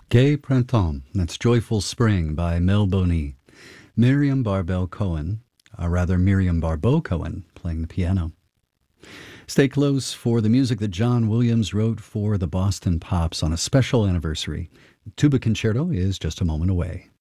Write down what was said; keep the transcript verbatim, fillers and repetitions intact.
Gai Printemps, that's Joyful Spring by Mel Boney. Miriam Barbell Cohen, or rather Miriam Barbeau Cohen, playing the piano. Stay close for the music that John Williams wrote for the Boston Pops on a special anniversary. Tuba Concerto is just a moment away.